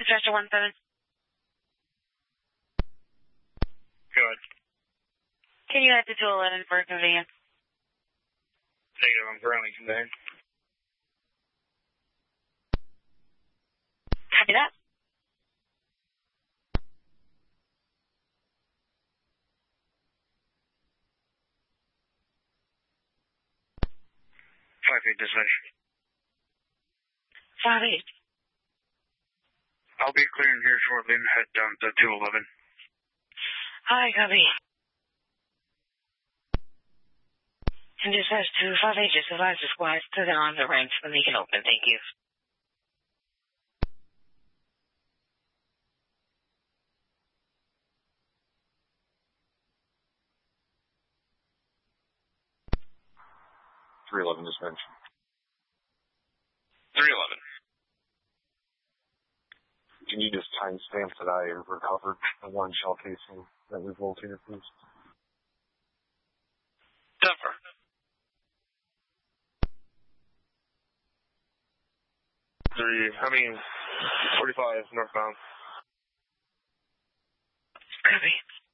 Chester 17. Good. Can you head to 211 for convenience? Negative, I'm currently conveying. Copy that. Five eight dispatch. 5-8. I'll be clearing here shortly and head down to 211. Hi, copy. And dispatch to 5-8, just advise the squad to the on the ramps when they can open. Thank you. Dispatch. 311. Can you just timestamp that I recovered the one shell casing that we've located, please? Denver. 45 northbound. Copy.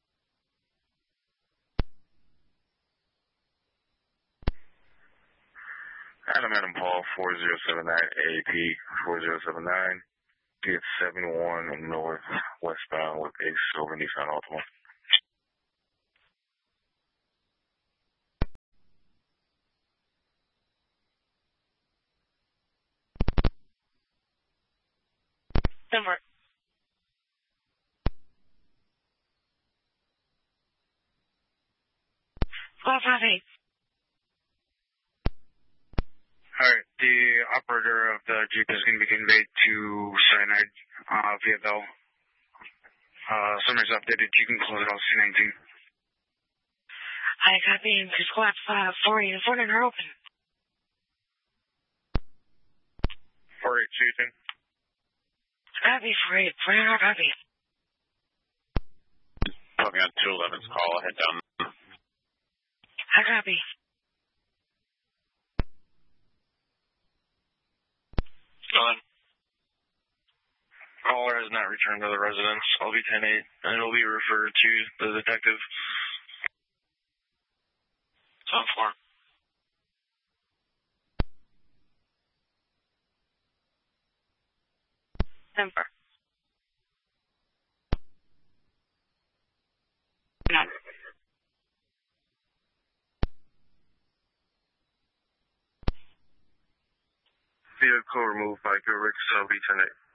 Adam Paul 4079 AP 4079. Get 71 north westbound with a silver Nissan Altima. Denver. Squad 5-8. Alright, the operator of the Jeep is going to be conveyed to Cyanide via Bell. Summer's updated. You can close it off C19. I copy into squad 4 and 4 are open. 4-8 shooting. Copy 4-8. 4 are copy. Put me on 211's call. I'll head down. I copy. Caller has not returned to the residence. I'll be 10-8, and it'll be referred to the detective. It's on 4. Denver. No. Vehicle removed by Gurix, I'll be 10-8.